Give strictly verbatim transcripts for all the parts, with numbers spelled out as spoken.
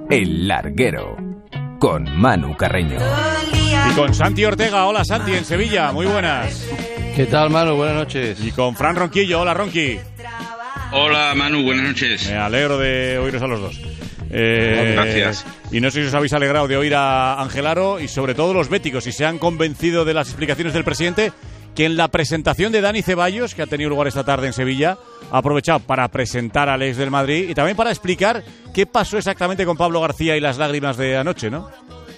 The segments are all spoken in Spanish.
El Larguero, con Manu Carreño. Y con Santi Ortega. Hola Santi, en Sevilla, muy buenas. ¿Qué tal, Manu? Buenas noches. Y con Fran Ronquillo. Hola, Ronqui. Hola, Manu, buenas noches. Me alegro de oíros a los dos. Eh, Gracias. Y no sé si os habéis alegrado de oír a Ángel Aro y sobre todo los béticos, si se han convencido de las explicaciones del presidente, que en la presentación de Dani Ceballos, que ha tenido lugar esta tarde en Sevilla, ha aprovechado para presentar al ex del Madrid y también para explicar qué pasó exactamente con Pablo García y las lágrimas de anoche, ¿no?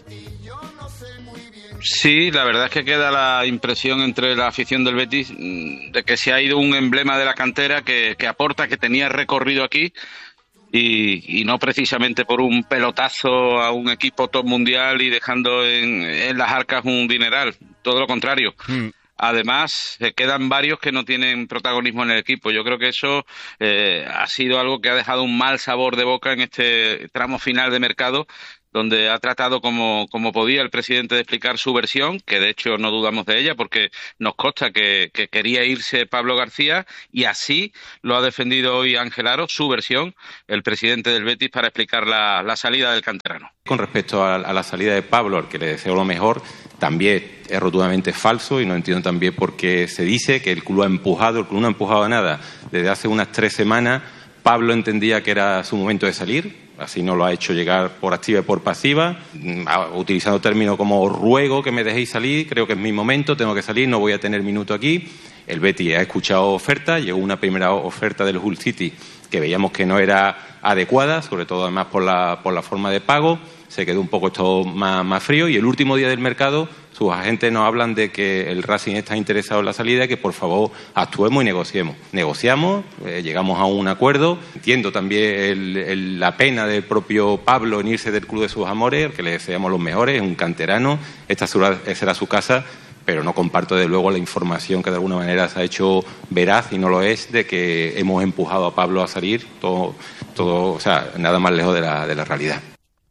Sí, la verdad es que queda la impresión entre la afición del Betis de que se ha ido un emblema de la cantera que, que aporta, que tenía recorrido aquí y, y no precisamente por un pelotazo a un equipo top mundial y dejando en, en las arcas un dineral, todo lo contrario. Mm. Además, eh, quedan varios que no tienen protagonismo en el equipo. Yo creo que eso eh, ha sido algo que ha dejado un mal sabor de boca en este tramo final de mercado, donde ha tratado como, como podía el presidente de explicar su versión, que de hecho no dudamos de ella, porque nos consta que, que quería irse Pablo García, y así lo ha defendido hoy Ángel Aro, su versión, el presidente del Betis, para explicar la, la salida del canterano. Con respecto a, a la salida de Pablo, al que le deseo lo mejor, también es rotundamente falso y no entiendo también por qué se dice que el club ha empujado, el club no ha empujado nada. Desde hace unas tres semanas Pablo entendía que era su momento de salir, así no lo ha hecho llegar por activa y por pasiva, utilizando términos como ruego que me dejéis salir, creo que es mi momento, tengo que salir, no voy a tener minuto aquí. El Betis ha escuchado ofertas, llegó una primera oferta del Hull City que veíamos que no era adecuada, sobre todo además por la, por la forma de pago, se quedó un poco esto más, más frío y el último día del mercado sus agentes nos hablan de que el Racing está interesado en la salida y que por favor actuemos y negociemos. Negociamos, eh, llegamos a un acuerdo. Entiendo también el, el, la pena del propio Pablo en irse del club de sus amores, al que le deseamos los mejores, es un canterano, esta será su casa, pero no comparto de luego la información que de alguna manera se ha hecho veraz y no lo es, de que hemos empujado a Pablo a salir, todo, todo, o sea, nada más lejos de la, de la realidad.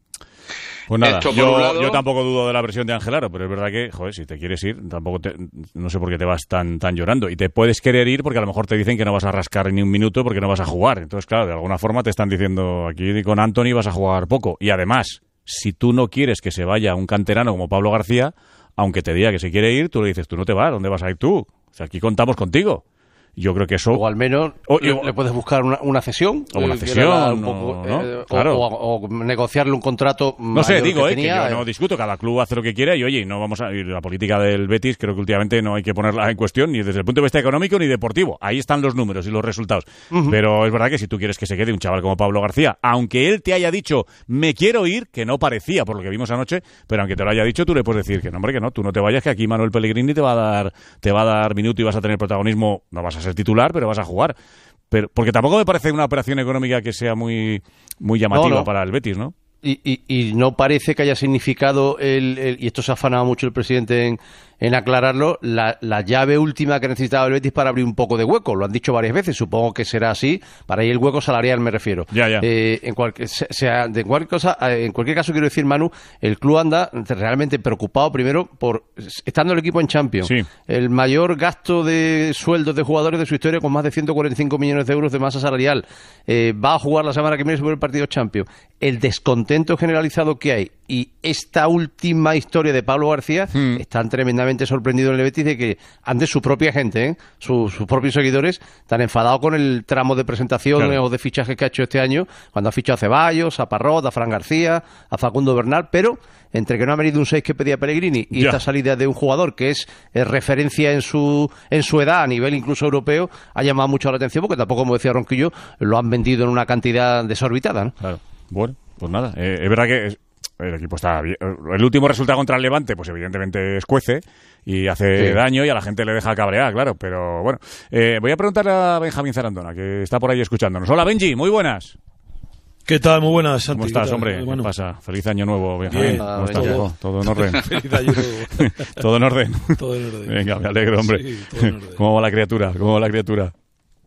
Pues nada, yo, lado... yo tampoco dudo de la versión de Ángel Aro, pero es verdad que, joder, si te quieres ir, tampoco te, no sé por qué te vas tan tan llorando. Y te puedes querer ir porque a lo mejor te dicen que no vas a rascar ni un minuto porque no vas a jugar. Entonces, claro, de alguna forma te están diciendo, aquí con Anthony vas a jugar poco. Y además, si tú no quieres que se vaya un canterano como Pablo García, aunque te diga que se quiere ir, tú le dices, tú no te vas, ¿dónde vas a ir tú? O sea, aquí contamos contigo. Yo creo que eso... O al menos o, le, o, le puedes buscar una, una cesión. O una cesión, un poco, ¿no? Eh, claro. o, o negociarle un contrato No sé, digo, que, eh, tenía, que yo no discuto, cada club hace lo que quiere y oye, no vamos a... Y la política del Betis creo que últimamente no hay que ponerla en cuestión ni desde el punto de vista económico ni deportivo. Ahí están los números y los resultados. Uh-huh. Pero es verdad que si tú quieres que se quede un chaval como Pablo García, aunque él te haya dicho, me quiero ir, que no parecía por lo que vimos anoche, pero aunque te lo haya dicho, tú le puedes decir que no, hombre, que no, tú no te vayas, que aquí Manuel Pellegrini te va a dar, te va a dar minuto y vas a tener protagonismo, no vas a ser titular, pero vas a jugar, pero porque tampoco me parece una operación económica que sea muy muy llamativa no, no. para el Betis, ¿no? Y, y, y no parece que haya significado el, el y esto se ha afanado mucho el presidente en, en aclararlo, la, la llave última que necesitaba el Betis para abrir un poco de hueco. Lo han dicho varias veces, supongo que será así. Para ahí el hueco salarial me refiero. Ya, ya. Eh, en, cual, sea, de cualquier cosa, en cualquier caso quiero decir, Manu, el club anda realmente preocupado primero por estando el equipo en Champions. Sí. El mayor gasto de sueldos de jugadores de su historia con más de ciento cuarenta y cinco millones de euros de masa salarial. Eh, va a jugar la semana que viene sobre el partido Champions. El descontento generalizado que hay y esta última historia de Pablo García hmm. están tremendamente sorprendidos en el Betis de que antes su propia gente, ¿eh? sus, sus propios seguidores, tan enfadados con el tramo de presentación claro. o de fichajes que ha hecho este año, cuando ha fichado a Ceballos, a Parrot, a Fran García, a Facundo Bernal, pero entre que no ha venido un seis que pedía Pellegrini y ya. esta salida de un jugador que es, es referencia en su en su edad a nivel incluso europeo, ha llamado mucho la atención porque tampoco, como decía Ronquillo, lo han vendido en una cantidad desorbitada, ¿no? Claro. Bueno, pues nada, eh, es verdad que el equipo está bien. El último resultado contra el Levante, pues evidentemente escuece y hace sí. daño y a la gente le deja cabrear, claro, pero bueno. Eh, voy a preguntarle a Benjamín Zarandona, que está por ahí escuchándonos. Hola, Benji, muy buenas. ¿Qué tal? Muy buenas, Santi. ¿Cómo estás, hombre? Bueno. ¿Qué pasa? Feliz año nuevo, Benjamín. Bien, ¿Cómo estás? todo, todo en orden. Feliz año nuevo. Todo en orden. Todo en orden. Venga, me alegro, hombre. Sí, todo en orden. ¿Cómo va la criatura? ¿Cómo va la criatura?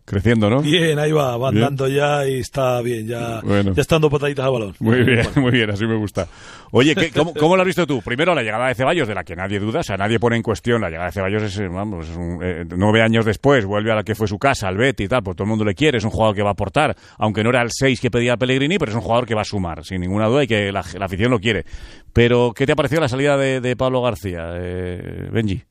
Creciendo, ¿no? Bien, ahí va, va Bien. andando ya y está bien, ya, Bueno. ya está dando pataditas al balón. Muy bien, Bueno. muy bien, así me gusta. Oye, ¿qué, cómo, ¿cómo lo has visto tú? Primero, la llegada de Ceballos, de la que nadie duda, o sea, nadie pone en cuestión. La llegada de Ceballos es, eh, vamos, es un, eh, nueve años después, vuelve a la que fue su casa, al Betis y tal, pues todo el mundo le quiere, es un jugador que va a aportar, aunque no era el seis que pedía Pellegrini, pero es un jugador que va a sumar, sin ninguna duda, y que la, la afición lo quiere. Pero, ¿qué te ha parecido la salida de, de Pablo García, eh, Benji?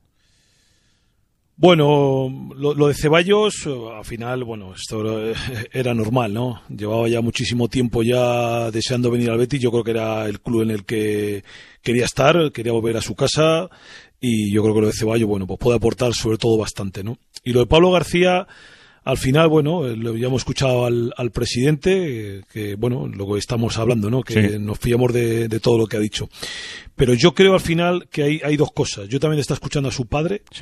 Bueno, lo, lo de Ceballos, al final, bueno, esto era normal, ¿no? Llevaba ya muchísimo tiempo ya deseando venir al Betis. Yo creo que era el club en el que quería estar, quería volver a su casa, y yo creo que lo de Ceballos, bueno, pues puede aportar sobre todo bastante, ¿no? Y lo de Pablo García, al final, bueno, lo, ya hemos escuchado al, al presidente, que, bueno, lo que estamos hablando, ¿no? Que Sí. nos fiamos de, de todo lo que ha dicho. Pero yo creo al final que hay, hay dos cosas. Yo también está escuchando a su padre. Sí.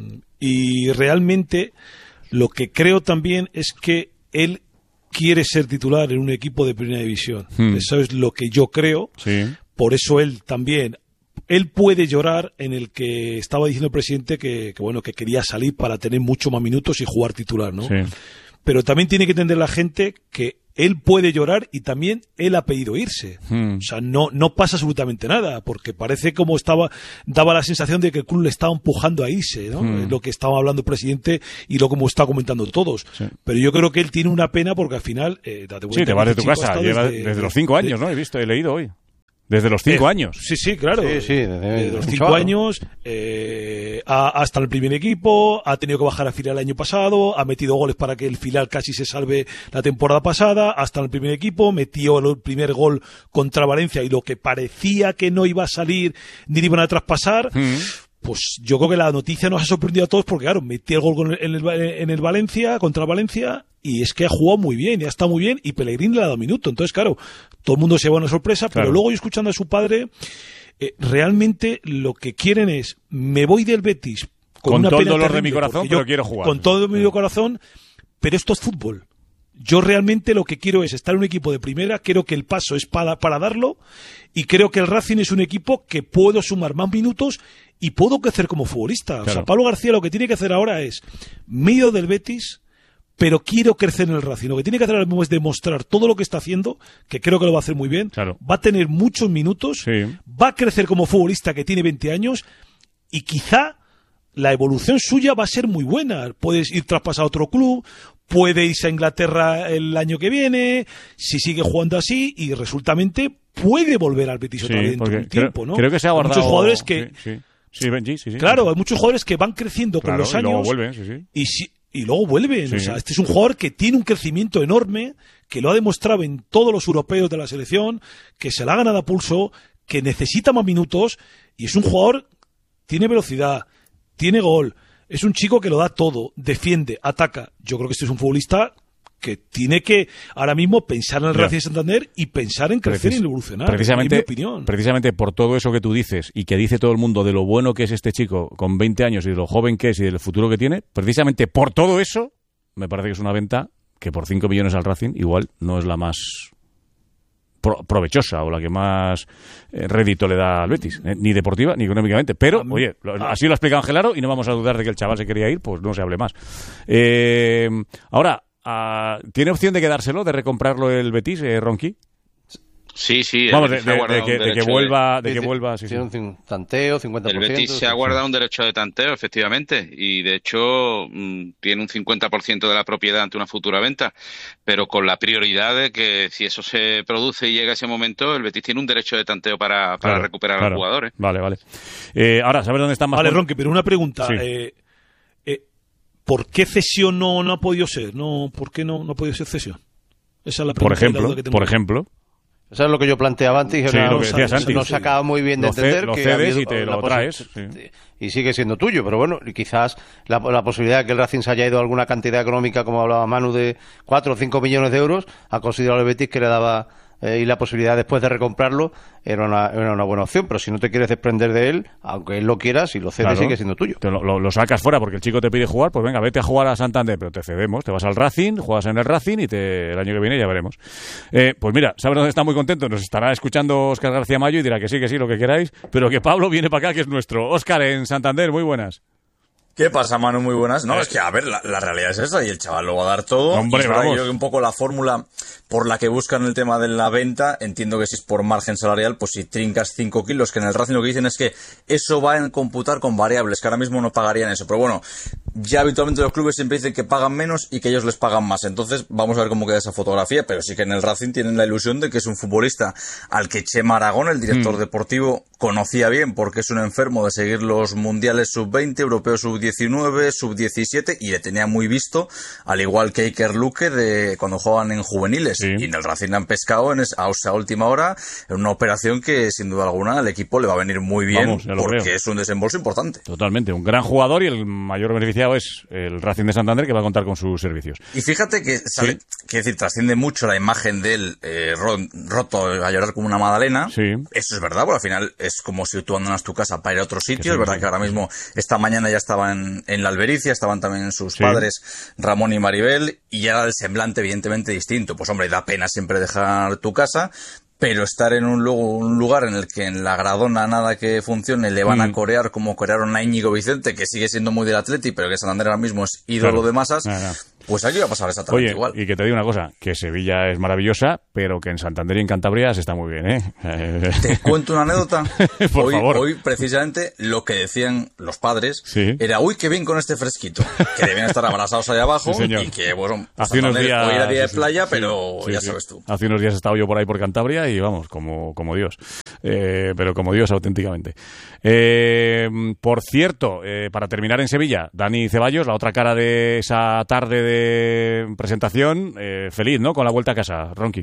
Y realmente lo que creo también es que él quiere ser titular en un equipo de primera división. Hmm. Eso es lo que yo creo. Sí. Por eso él también, él puede llorar en el que estaba diciendo el presidente que, que bueno, que quería salir para tener mucho más minutos y jugar titular, ¿no? Sí. Pero también tiene que entender la gente que él puede llorar y también él ha pedido irse. Hmm. O sea, no, no pasa absolutamente nada, porque parece como estaba, daba la sensación de que el club le estaba empujando a irse, ¿no? Hmm. Es lo que estaba hablando el presidente y lo como está comentando todos. Sí. Pero yo creo que él tiene una pena porque al final, eh, date cuenta Sí, te que vas de este tu chico ha casa, estado lleva desde, desde los cinco años, ¿no? He visto, he leído hoy. Desde los cinco Eh, años. Sí, sí, claro. Sí, sí, desde- Desde los desde cinco chaval. años, eh, ha, hasta el primer equipo, ha tenido que bajar a filial el año pasado, ha metido goles para que el filial casi se salve la temporada pasada, hasta el primer equipo, metió el primer gol contra Valencia y lo que parecía que no iba a salir ni le iban a traspasar. Mm. Pues yo creo que la noticia nos ha sorprendido a todos porque, claro, metió el gol con el- en, el, en el Valencia, contra el Valencia, y es que ha jugado muy bien, y ha estado muy bien, y Pellegrini le ha dado minuto. Entonces, claro, todo el mundo se va a una sorpresa, Claro. pero luego yo escuchando a su padre, eh, realmente lo que quieren es, me voy del Betis con, Con una todo el pena dolor de terrible, mi corazón, porque pero yo- quiero jugar. Con todo mi corazón, pero esto es fútbol. Yo realmente lo que quiero es estar en un equipo de primera, creo que el paso es para, para darlo, y creo que el Racing es un equipo que puedo sumar más minutos y puedo crecer como futbolista. O Claro. sea, Pablo García lo que tiene que hacer ahora es, medio del Betis, pero quiero crecer en el Racing. Lo que tiene que hacer ahora mismo es demostrar todo lo que está haciendo, que creo que lo va a hacer muy bien, Claro. va a tener muchos minutos, Sí. va a crecer como futbolista que tiene veinte años, y quizá la evolución suya va a ser muy buena. Puedes ir traspasado a otro club, puede irse a Inglaterra el año que viene, si sigue jugando así, y resultamente puede volver al Betis Sí, otra vez dentro porque de un creo, tiempo, ¿no? creo que se ha Hay guardado... muchos jugadores que, Sí, sí. Sí, Benji, sí, sí. claro, hay muchos jugadores que van creciendo Claro, con los y luego años vuelven, sí, sí. y si- y luego vuelven. Sí. O sea, este es un jugador que tiene un crecimiento enorme, que lo ha demostrado en todos los europeos de la selección, que se la ha ganado a pulso, que necesita más minutos, y es un jugador, tiene velocidad, tiene gol, es un chico que lo da todo, defiende, ataca. Yo creo que este es un futbolista que tiene que ahora mismo pensar en el Ya. Racing Santander y pensar en crecer Precis- y en evolucionar. Precisamente, en mi opinión. precisamente por todo eso que tú dices y que dice todo el mundo de lo bueno que es este chico con veinte años y de lo joven que es y del futuro que tiene, precisamente por todo eso, me parece que es una venta que por cinco millones al Racing igual no es la más pro- provechosa o la que más eh, rédito le da al Betis, eh, ni deportiva ni económicamente. Pero, A mí- oye, lo- así lo ha explicado Angelaro y no vamos a dudar de que el chaval se quería ir, pues no se hable más. Eh, ahora, ah, ¿tiene opción de quedárselo, de recomprarlo el Betis, eh, Ronqui? Sí, sí. el Vamos, de, Betis se ha de- de guardado que, un de que derecho vuelva, de Sí, que sí. vuelva, sí, sí. Tiene un cin- tanteo, cincuenta por El ciento. Betis se ha guardado un derecho de tanteo, efectivamente, y de hecho mm, tiene un cincuenta por ciento de la propiedad ante una futura venta, pero con la prioridad de que si eso se produce y llega ese momento, el Betis tiene un derecho de tanteo para, para Claro, recuperar claro. a los jugadores. Vale, vale. Eh, ahora, ¿sabes dónde están más? Vale, con- Ronque, pero una pregunta. Sí. Eh, eh, ¿Por qué cesión no, no ha podido ser? No, ¿Por qué no, no ha podido ser cesión? Esa es la Por pregunta y la ejemplo, duda que tengo. por ejemplo. Eso es lo que yo planteaba antes y dije, Sí, no, lo que no, decía no, Santi. no se acaba muy bien de Lo ce- entender lo que cedes ha habido y te la lo posi- traes, sí. y sigue siendo tuyo, pero bueno, y quizás la, la posibilidad de que el Racing se haya ido a alguna cantidad económica, como hablaba Manu, de cuatro o cinco millones de euros, ha considerado el Betis que le daba eh, y la posibilidad después de recomprarlo era una, era una buena opción, pero si no te quieres desprender de él, aunque él lo quiera, si lo cedes Claro. sigue siendo tuyo. Te lo, lo- lo sacas fuera porque el chico te pide jugar, pues venga, vete a jugar a Santander, pero te cedemos, te vas al Racing, juegas en el Racing y te, el año que viene ya veremos. Eh, pues mira, ¿sabes dónde está muy contento? Nos estará escuchando Óscar García Mayo y dirá que sí, que sí, lo que queráis, pero que Pablo viene para acá, que es nuestro. Óscar, en Santander, muy buenas. ¿Qué pasa, Manu? Muy buenas. No, es que, a ver, la, la realidad es esa y el chaval lo va a dar todo. Hombre, y es verdad, vamos. yo creo que un poco la fórmula por la que buscan el tema de la venta, entiendo que si es por margen salarial, pues si trincas cinco kilos, que en el Racing lo que dicen es que eso va a computar con variables, que ahora mismo no pagarían eso. Pero bueno, ya habitualmente los clubes siempre dicen que pagan menos y que ellos les pagan más. Entonces vamos a ver cómo queda esa fotografía, pero sí que en el Racing tienen la ilusión de que es un futbolista al que Chema Aragón, el director mm. deportivo, conocía bien porque es un enfermo de seguir los mundiales sub veinte, europeos sub diecinueve, sub diecisiete, y le tenía muy visto, al igual que Iker Luque de cuando jugaban en juveniles. Sí. Y en el Racing han pescado en esa, a esa última hora en una operación que sin duda alguna al equipo le va a venir muy bien. Vamos, porque creo. Es un desembolso importante. Totalmente, un gran jugador, y el mayor beneficiado es el Racing de Santander, que va a contar con sus servicios. Y fíjate que, ¿sabe? Sí. que decir, trasciende mucho la imagen de él eh, roto a llorar como una magdalena. Sí. Eso es verdad, porque al final es como si tú abandonas tu casa para ir a otro sitio. Es verdad que ahora mismo, esta mañana ya estaban en la Albericia, estaban también sus sí. padres, Ramón y Maribel, y ya el semblante evidentemente distinto. Pues hombre, da pena siempre dejar tu casa, pero estar en un, un lugar en el que en la Gradona nada que funcione le van mm. a corear como corearon a Íñigo Vicente, que sigue siendo muy del Atleti, pero que Santander ahora mismo es ídolo claro. de masas, claro. pues aquí va a pasar exactamente Oye, igual. Y que te digo una cosa, que Sevilla es maravillosa, pero que en Santander y en Cantabria se está muy bien, ¿eh? Te cuento una anécdota. Por hoy, favor. Hoy, precisamente, lo que decían los padres sí. era, uy, qué bien con este fresquito, que deben estar abrazados ahí abajo, sí, y que, bueno, hace unos días, hoy era día de playa, sí, pero sí, ya sí. sabes tú. Hace unos días he estado yo por ahí por Cantabria y vamos, como, como Dios. Eh, pero como Dios auténticamente. Eh, por cierto, eh, para terminar en Sevilla, Dani Ceballos, la otra cara de esa tarde de presentación, eh, feliz, ¿no? Con la vuelta a casa, Ronqui.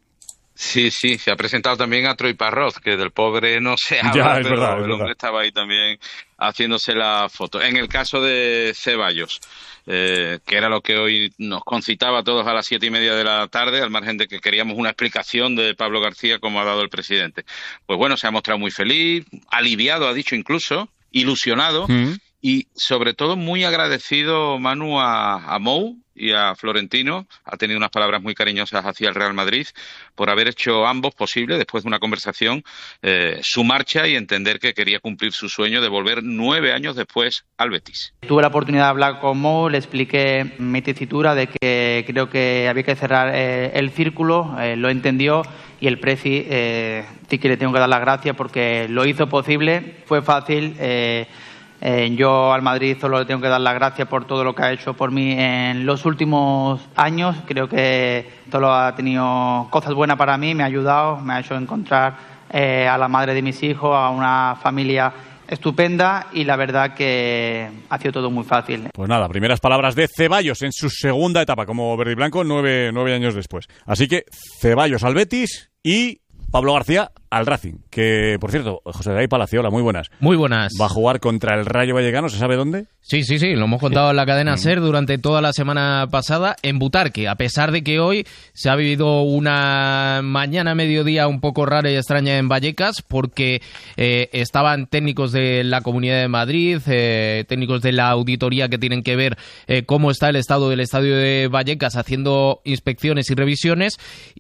Sí, sí, se ha presentado también a Troy Parroz, que del pobre no se habla, ya, es pero verdad, es el hombre verdad. estaba ahí también haciéndose la foto. En el caso de Ceballos, eh, que era lo que hoy nos concitaba a todos a las siete y media de la tarde, al margen de que queríamos una explicación de Pablo García como ha dado el presidente. Pues bueno, se ha mostrado muy feliz, aliviado, ha dicho incluso, ilusionado, mm. y sobre todo muy agradecido, Manu, a, a Mou y a Florentino. Ha tenido unas palabras muy cariñosas hacia el Real Madrid por haber hecho ambos posible, después de una conversación, eh, su marcha, y entender que quería cumplir su sueño de volver nueve años después al Betis. Tuve la oportunidad de hablar con Mou, le expliqué mi tesitura de que creo que había que cerrar eh, el círculo, eh, lo entendió, y el Presi eh, sí que le tengo que dar las gracias porque lo hizo posible, fue fácil. Eh, Eh, yo al Madrid solo le tengo que dar las gracias por todo lo que ha hecho por mí en los últimos años. Creo que solo ha tenido cosas buenas para mí, me ha ayudado, me ha hecho encontrar eh, a la madre de mis hijos, a una familia estupenda, y la verdad que ha sido todo muy fácil. Pues nada, primeras palabras de Ceballos en su segunda etapa como verde y blanco, nueve, nueve años después. Así que Ceballos al Betis y Pablo García al Racing, que, por cierto, José David Palaciola, muy buenas. Muy buenas. Va a jugar contra el Rayo Vallecano, ¿se sabe dónde? Sí, sí, sí, lo hemos contado en la cadena SER durante toda la semana pasada, en Butarque, a pesar de que hoy se ha vivido una mañana, mediodía un poco rara y extraña en Vallecas, porque eh, estaban técnicos de la Comunidad de Madrid, eh, técnicos de la auditoría que tienen que ver eh, cómo está el estado del estadio de Vallecas, haciendo inspecciones y revisiones,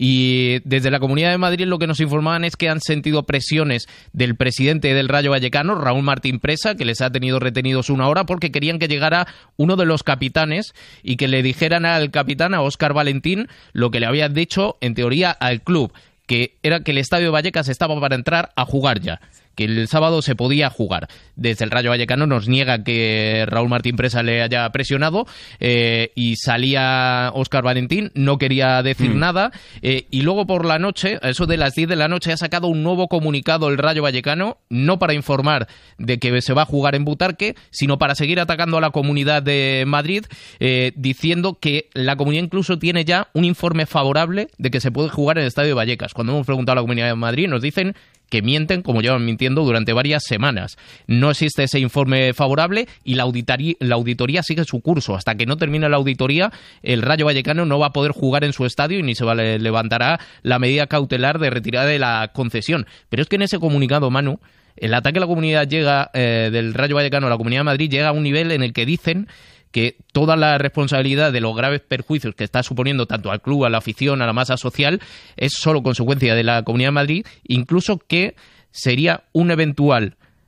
y desde la Comunidad de Madrid lo que nos informaban es que han sentido presiones del presidente del Rayo Vallecano, Raúl Martín Presa, que les ha tenido retenidos una hora porque querían que llegara uno de los capitanes y que le dijeran al capitán, a Óscar Valentín, lo que le había dicho en teoría al club, que era que el estadio de Vallecas estaba para entrar a jugar ya, que el sábado se podía jugar. Desde el Rayo Vallecano nos niega que Raúl Martín Presa le haya presionado, eh, y salía Óscar Valentín, no quería decir mm. nada, eh, y luego por la noche, a eso de las diez de la noche, ha sacado un nuevo comunicado el Rayo Vallecano, no para informar de que se va a jugar en Butarque, sino para seguir atacando a la Comunidad de Madrid, eh, diciendo que la Comunidad incluso tiene ya un informe favorable de que se puede jugar en el estadio de Vallecas. Cuando hemos preguntado a la Comunidad de Madrid, nos dicen que mienten, como llevan mintiendo durante varias semanas. No existe ese informe favorable y la auditoría, la auditoría sigue su curso. Hasta que no termine la auditoría, el Rayo Vallecano no va a poder jugar en su estadio y ni se va, levantará la medida cautelar de retirada de la concesión. Pero es que en ese comunicado, Manu, el ataque a la comunidad llega eh, del Rayo Vallecano a la Comunidad de Madrid llega a un nivel en el que dicen que toda la responsabilidad de los graves perjuicios que está suponiendo tanto al club, a la afición, a la masa social, es solo consecuencia de la Comunidad de Madrid, incluso que sería un eventual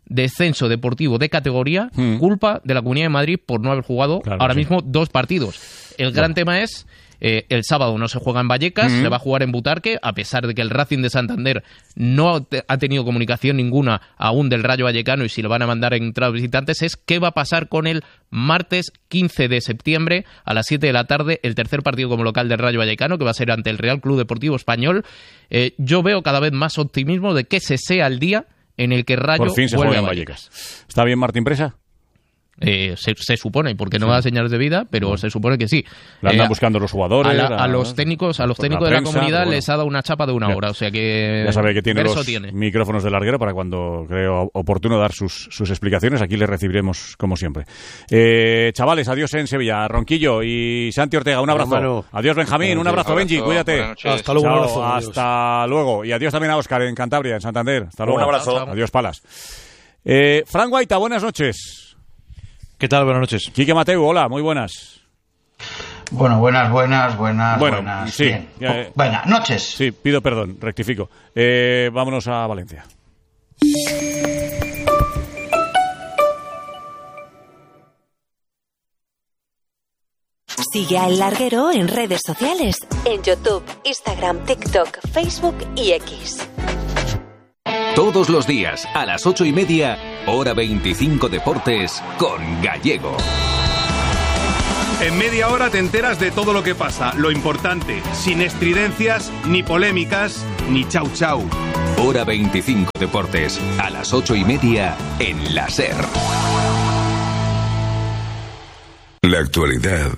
descenso deportivo de categoría, mm. culpa de la Comunidad de Madrid por no haber jugado claro, ahora sí. mismo dos partidos. El gran bueno. tema es... Eh, el sábado no se juega en Vallecas, mm-hmm. se va a jugar en Butarque, a pesar de que el Racing de Santander no ha tenido comunicación ninguna aún del Rayo Vallecano y si lo van a mandar en entradas visitantes, es qué va a pasar con el martes quince de septiembre a las siete de la tarde, el tercer partido como local del Rayo Vallecano, que va a ser ante el Real Club Deportivo Español. Eh, yo veo cada vez más optimismo de que ese sea el día en el que Rayo Por fin se vuelve juega a en Vallecas. Vallecas. ¿Está bien Martín Presa? Eh, se, se supone, porque no sí. da señales de vida, pero se supone que sí. La andan eh, buscando los jugadores. A, la, a los técnicos, a los técnicos la de prensa, la comunidad bueno. les ha dado una chapa de una hora, o sea que ya sabe que tiene los tiene. micrófonos de larguero para cuando creo oportuno dar sus, sus explicaciones. Aquí le recibiremos como siempre. Eh, chavales, adiós en Sevilla. Ronquillo y Santi Ortega, un abrazo. Bueno, adiós Benjamín, un abrazo, abrazo Benji, cuídate. Hasta luego, Chao, un abrazo. Hasta adiós. luego. Y adiós también a Óscar en Cantabria, en Santander. Hasta luego. Un abrazo. Adiós, Palas. Eh, Fran Guaita, buenas noches. ¿Qué tal? Buenas noches. Quique Mateu, hola, muy buenas. Bueno, buenas, buenas, buenas, bueno, buenas. Sí, Bien. Eh, buenas noches. Sí, pido perdón, rectifico. Eh, vámonos a Valencia. Sigue a El Larguero en redes sociales, en YouTube, Instagram, TikTok, Facebook y X. Todos los días, a las ocho y media, hora veinticinco Deportes, con Gallego. En media hora te enteras de todo lo que pasa, lo importante, sin estridencias, ni polémicas, ni chau chau. Hora veinticinco Deportes, a las ocho y media, en la SER. La actualidad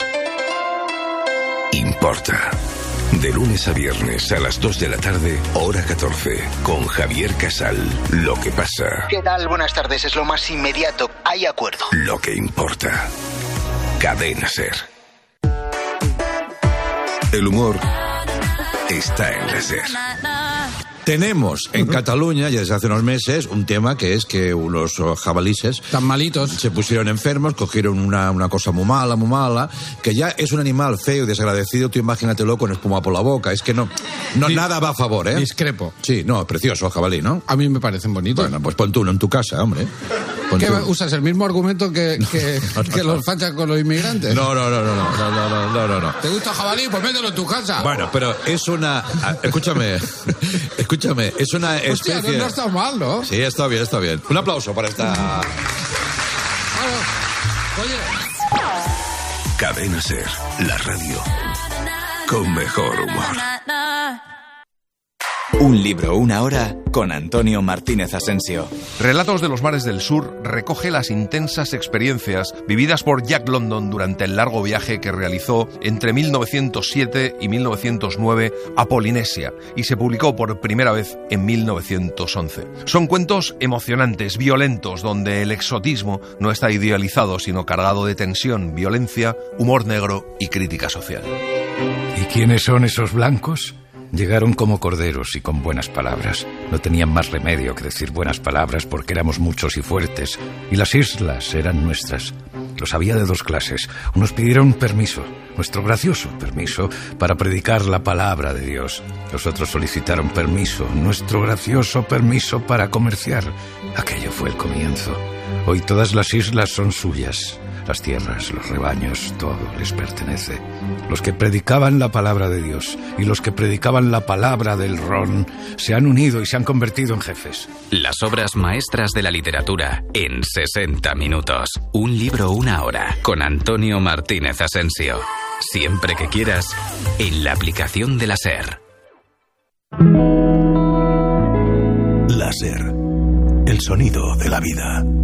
importa. De lunes a viernes a las dos de la tarde, hora catorce, con Javier Casal. Lo que pasa. ¿Qué tal? Buenas tardes, es lo más inmediato. Hay acuerdo. Lo que importa. Cadena SER. El humor está en la SER. Tenemos en uh-huh. Cataluña, ya desde hace unos meses, un tema que es que unos jabalíes tan malitos se pusieron enfermos, cogieron una, una cosa muy mala, muy mala, que ya es un animal feo y desagradecido. Tú imagínatelo con espuma por la boca. Es que no, no sí, nada va a favor, ¿eh? Discrepo. Sí, no, precioso el jabalí, ¿no? A mí me parecen bonitos. Bueno, pues pon tú uno en tu casa, hombre. ¿Qué usas el mismo argumento que, que, no, no, que los fachas con los inmigrantes? No, no, no, no, no, no, no, no, no, no. ¿Te gusta el jabalí? Pues mételo en tu casa. Bueno, pero es una... Escúchame, escúchame, es una especie... Hostia, no, no está mal, ¿no? Sí, está bien, está bien. Un aplauso para esta... Claro. Oye... Cadena SER, la radio con mejor humor. Un libro, una hora, con Antonio Martínez Asensio. Relatos de los mares del sur recoge las intensas experiencias vividas por Jack London durante el largo viaje que realizó entre mil novecientos siete y mil novecientos nueve a Polinesia y se publicó por primera vez en mil novecientos once. Son cuentos emocionantes, violentos, donde el exotismo no está idealizado, sino cargado de tensión, violencia, humor negro y crítica social. ¿Y quiénes son esos blancos? Llegaron como corderos y con buenas palabras. No tenían más remedio que decir buenas palabras porque éramos muchos y fuertes. Y las islas eran nuestras. Los había de dos clases. Unos pidieron permiso, nuestro gracioso permiso, para predicar la palabra de Dios. Los otros solicitaron permiso, nuestro gracioso permiso para comerciar. Aquello fue el comienzo. Hoy todas las islas son suyas. Las tierras, los rebaños, todo les pertenece. Los que predicaban la palabra de Dios y los que predicaban la palabra del ron se han unido y se han convertido en jefes. Las obras maestras de la literatura en sesenta minutos. Un libro, una hora, con Antonio Martínez Asensio. Siempre que quieras, en la aplicación de la SER. La SER, el sonido de la vida.